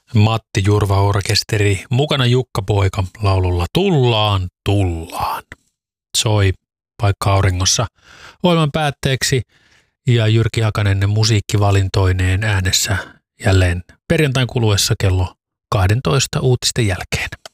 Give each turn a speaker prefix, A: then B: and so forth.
A: Matti Jurva-orkesteri, mukana Jukka Poika laululla Tullaan, tullaan. Soi Paikka auringossa ohjelman päätteeksi ja Jyrki Hakanen musiikkivalintoineen äänessä jälleen perjantain kuluessa kello 12 uutisten jälkeen.